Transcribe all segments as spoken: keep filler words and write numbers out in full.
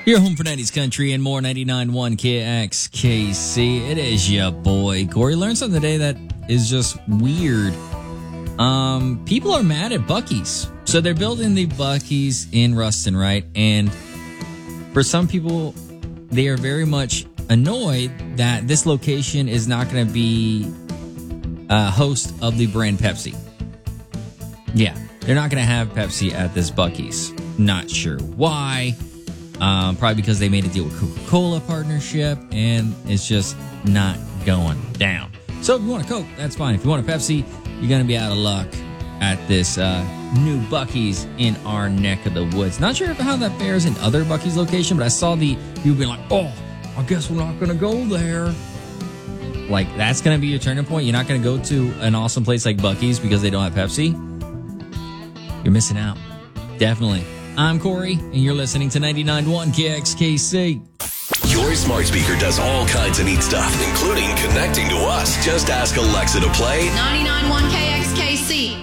Your home for nineties country and more. Ninety-nine point one K X K C. It is your boy Corey. Learned something today that is just weird. Um, people are mad at Buc-ee's. So they're building the Buc-ee's in Ruston, right? And for some people, they are very much annoyed that this location is not going to be a host of the brand Pepsi. Yeah, they're not going to have Pepsi at this Buc-ee's. Not sure why. Um, probably because they made a deal with Coca-Cola partnership, and it's just not going down. So if you want a Coke, that's fine. If you want a Pepsi, you're going to be out of luck at this uh, new Buc-ee's in our neck of the woods. Not sure how that fares in other Buc-ee's location, but I saw the people being like, oh, I guess we're not going to go there. Like, that's going to be your turning point. You're not going to go to an awesome place like Buc-ee's because they don't have Pepsi. You're missing out. Definitely. I'm Corey, and you're listening to ninety-nine point one K X K C. Your smart speaker does all kinds of neat stuff, including connecting to us. Just ask Alexa to play ninety-nine point one K X K C.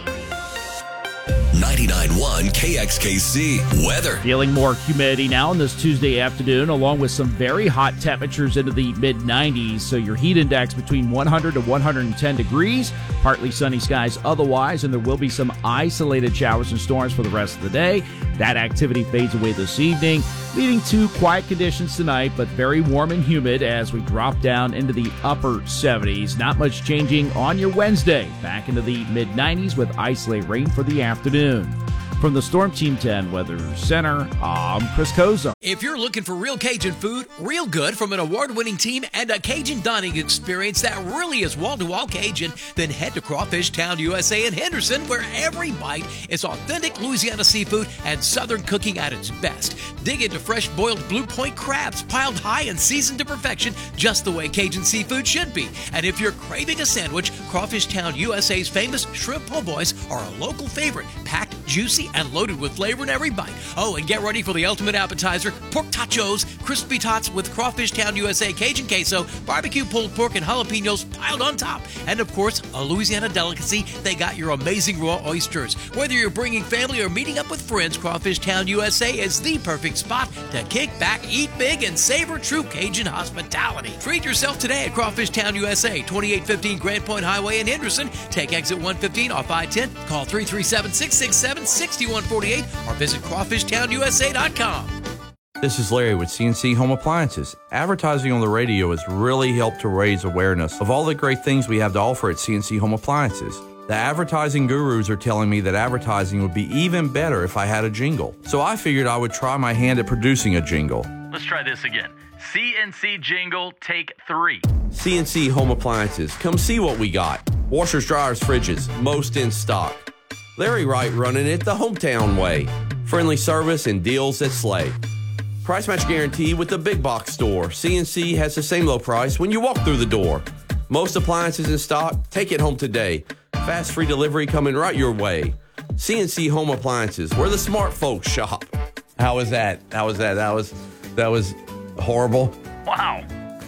ninety-nine point one K X K C weather. Feeling more humidity now on this Tuesday afternoon, along with some very hot temperatures into the mid nineties. So your heat index between one hundred to one hundred ten degrees. Partly sunny skies otherwise, and there will be some isolated showers and storms for the rest of the day. That activity fades away this evening, leading to quiet conditions tonight, but very warm and humid as we drop down into the upper seventies. Not much changing on your Wednesday. Back into the mid nineties with isolated rain for the afternoon. From the Storm Team ten Weather Center, I'm Chris Koza. If you're looking for real Cajun food, real good from an award-winning team and a Cajun dining experience that really is wall-to-wall Cajun, then head to Crawfish Town U S A in Henderson, where every bite is authentic Louisiana seafood and Southern cooking at its best. Dig into fresh boiled Blue Point crabs piled high and seasoned to perfection, just the way Cajun seafood should be. And if you're craving a sandwich, Crawfish Town U S A's famous shrimp po' boys are a local favorite, packed, juicy, and loaded with flavor in every bite. Oh, and get ready for the ultimate appetizer, pork tachos, crispy tots with Crawfish Town U S A Cajun queso, barbecue pulled pork, and jalapenos piled on top. And of course, a Louisiana delicacy, they got your amazing raw oysters. Whether you're bringing family or meeting up with friends, Crawfish Town U S A is the perfect spot to kick back, eat big, and savor true Cajun hospitality. Treat yourself today at Crawfish Town U S A, twenty-eight fifteen Grand Point Highway in Henderson. Take exit one fifteen off I ten. Call three three seven, six six seven, six one four eight or visit crawfish town U S A dot com. This is Larry with C N C Home Appliances. Advertising on the radio has really helped to raise awareness of all the great things we have to offer at C N C Home Appliances. The advertising gurus are telling me that advertising would be even better if I had a jingle. So I figured I would try my hand at producing a jingle. Let's try this again. C N C jingle, take three. C N C Home Appliances. Come see what we got. Washers, dryers, fridges, most in stock. Larry Wright running it the hometown way. Friendly service and deals that slay. Price match guarantee with the big box store. C N C has the same low price when you walk through the door. Most appliances in stock. Take it home today. Fast free delivery coming right your way. C N C Home Appliances, where the smart folks shop. How was that? How was that? That was that was horrible. Wow.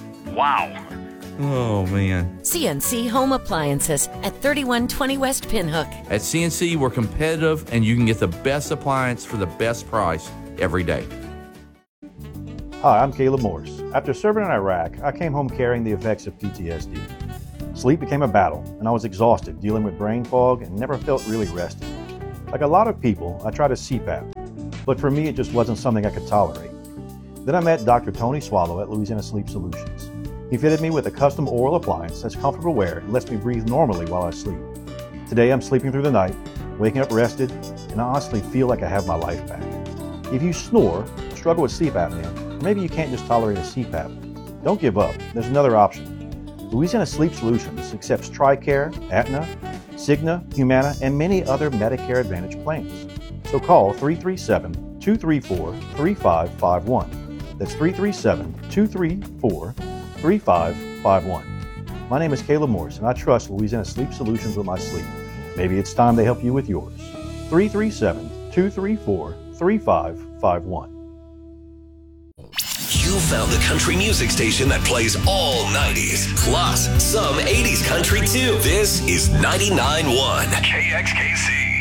Wow. Oh, man. C N C Home Appliances at thirty-one twenty West Pinhook. At C N C, we're competitive, and you can get the best appliance for the best price every day. Hi, I'm Caleb Morse. After serving in Iraq, I came home carrying the effects of P T S D. Sleep became a battle, and I was exhausted dealing with brain fog and never felt really rested. Like a lot of people, I tried a C PAP, but for me it just wasn't something I could tolerate. Then I met Doctor Tony Swallow at Louisiana Sleep Solutions. He fitted me with a custom oral appliance that's comfortable wear and lets me breathe normally while I sleep. Today I'm sleeping through the night, waking up rested, and I honestly feel like I have my life back. If you snore, struggle with sleep apnea, or maybe you can't just tolerate a C PAP, don't give up. There's another option. Louisiana Sleep Solutions accepts TRICARE, Aetna, Cigna, Humana, and many other Medicare Advantage plans. So call three three seven, two three four, three five five one. That's three three seven, two three four, three five five one. My name is Caleb Morse, and I trust Louisiana Sleep Solutions with my sleep. Maybe it's time they help you with yours. three three seven, two three four, three five five one. You found the country music station that plays all nineties, plus some eighties country too. This is ninety-nine point one K X K C.